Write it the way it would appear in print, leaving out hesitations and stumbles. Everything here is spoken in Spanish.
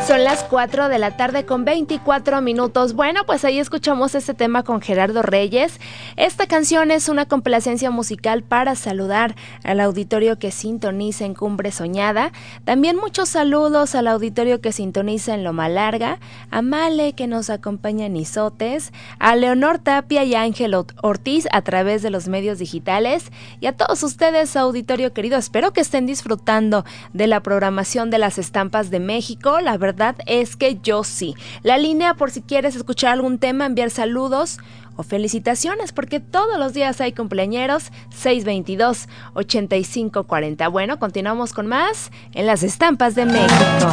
Son las 4 de la tarde con 24 minutos. Bueno, pues ahí escuchamos este tema con Gerardo Reyes. Esta canción es una complacencia musical para saludar al auditorio que sintoniza en Cumbre Soñada. También muchos saludos al auditorio que sintoniza en Loma Larga, a Male que nos acompaña en Izotes, a Leonor Tapia y a Ángel Ortiz a través de los medios digitales y a todos ustedes, auditorio querido. Espero que estén disfrutando de la programación de las Estampas de México. La verdad es que yo sí. La línea por si quieres escuchar algún tema, enviar saludos o felicitaciones, porque todos los días hay cumpleañeros. 622-8540. Bueno, continuamos con más en las Estampas de México.